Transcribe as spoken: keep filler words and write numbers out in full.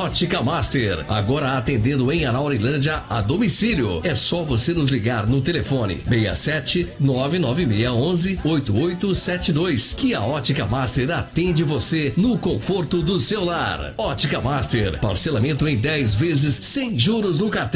Ótica Master, agora atendendo em Anaurilândia a domicílio. É só você nos ligar no telefone seis sete nove nove seis um um oito oito sete dois que a Ótica Master atende você no conforto do seu lar. Ótica Master, parcelamento em dez vezes sem juros no cartão.